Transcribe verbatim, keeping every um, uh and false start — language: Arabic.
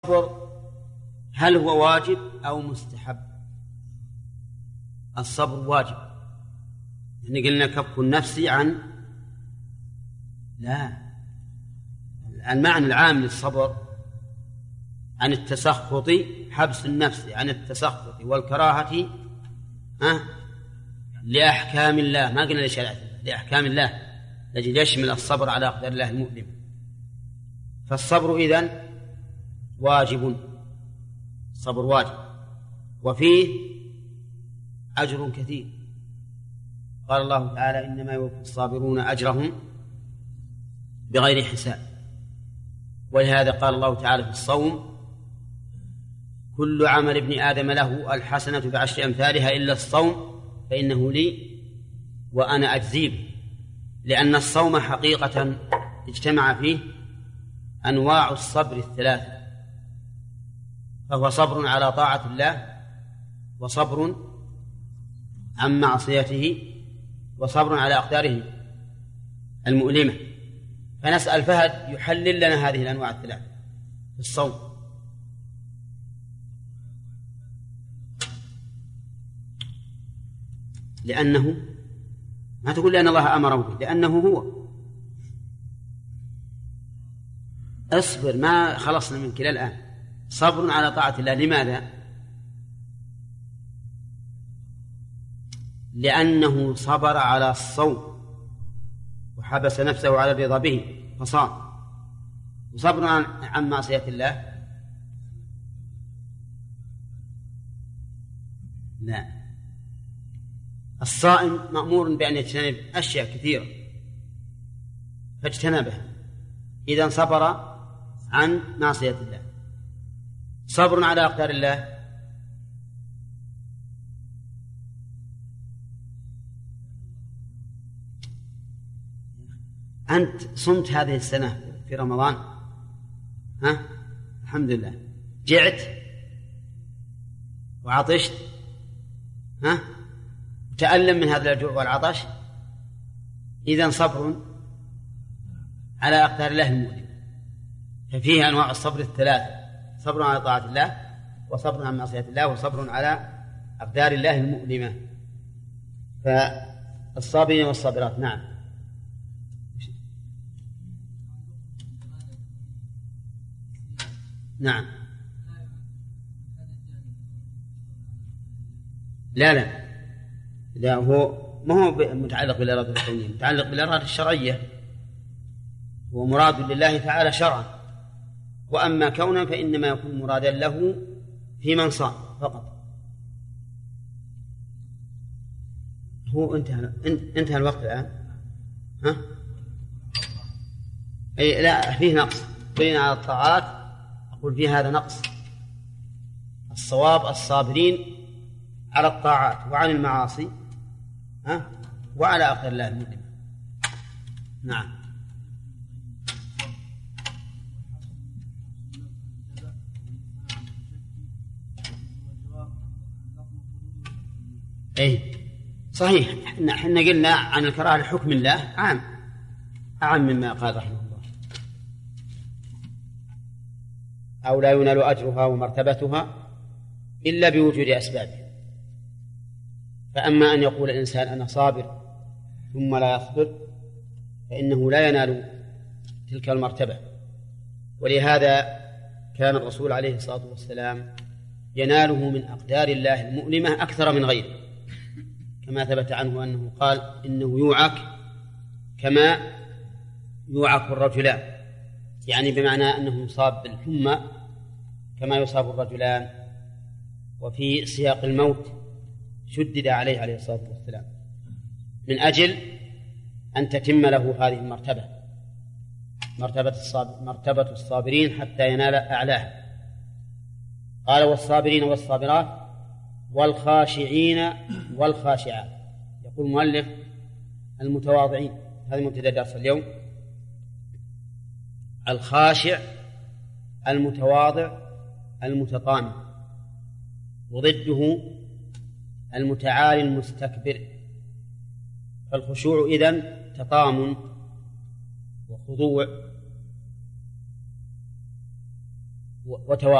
الصبر هل هو واجب أو مستحب؟ الصبر واجب، يعني قلنا كف النفس عن لا المعنى العام للصبر عن التسخط، حبس النفس عن التسخط والكراهة ها لأحكام الله، ما قلنا لشريعة الله، لأحكام الله التي يشمل الصبر على أقدار الله المؤلم. فالصبر إذن واجب، الصبر واجب وفيه أجر كثير. قال الله تعالى: إنما يوفى الصابرون أجرهم بغير حساب. ولهذا قال الله تعالى في الصوم: كل عمل ابن آدم له الحسنة بعشر أمثالها إلا الصوم فإنه لي وأنا أجزي به. لأن الصوم حقيقة اجتمع فيه أنواع الصبر الثلاثة، فهو صبر على طاعة الله، وصبر عن معصيته، وصبر على أقداره المؤلمة. فنسأل فهد يحلل لنا هذه الأنواع الثلاثة في الصوم. لأنه ما تقول لأن الله أمره به، لأنه هو. اصبر، ما خلصنا من كلا الآن. صبر على طاعة الله، لماذا؟ لأنه صبر على الصوم وحبس نفسه على الرضا به فصام. وصبر عن, عن معصية الله لا. الصائم مأمور بأن يجتنب أشياء كثيرة فاجتنبها، إذن صبر عن معصية الله. صبر على أقدار الله أنت صمت هذه السنة في رمضان، ها؟ الحمد لله. جعت وعطشت، ها؟ تألم من هذا الجوع والعطش، إذن صبر على أقدار الله المؤلمة. ففيه أنواع الصبر الثلاثة: صبر على طاعة الله، وصبر عن معصية الله، وصبر على أقدار الله المؤلمة. فالصابرين والصابرات. نعم. نعم. لا لا لا هو ما هو متعلق بالإرادة الكونية، متعلق بالإرادة الشرعية. هو مراد لله تعالى شرعا، وأما كونا فإنما يكون مرادا له في من صام فقط. هو انتهى انتهى الوقت الآن. ها؟ أي لا، فيه نقص. بين على الطاعات أقول فيه هذا نقص. الصواب الصابرين على الطاعات وعن المعاصي، ها؟ وعلى أقدار الله المؤلمة. نعم. أي صحيح، احنا قلنا عن الكراهة لحكم الله عام أعم مما قال رحمه الله: أو لا ينال أجرها ومرتبتها إلا بوجود أسبابها. فأما أن يقول الإنسان أنا صابر ثم لا يصبر فإنه لا ينال تلك المرتبة. ولهذا كان الرسول عليه الصلاة والسلام يناله من أقدار الله المؤلمة أكثر من غيره، كما ثبت عنه أنه قال: إنه يوعك كما يوعك الرجلان، يعني بمعنى أنه يصاب بالحمى كما يصاب الرجلان. وفي سياق الموت شدد عليه عليه الصلاة والسلام من أجل أن تتم له هذه المرتبة، مرتبة الصابر مرتبة الصابرين حتى ينال أعلاها. قال: والصابرين والصابرات والخاشعين والخاشعات. يقول المؤلف: المتواضعين. هذا مبتدأ درس اليوم. الخاشع المتواضع المتطامن، وضده المتعالي المستكبر. فالخشوع إذن تطامن وخضوع وتواضع.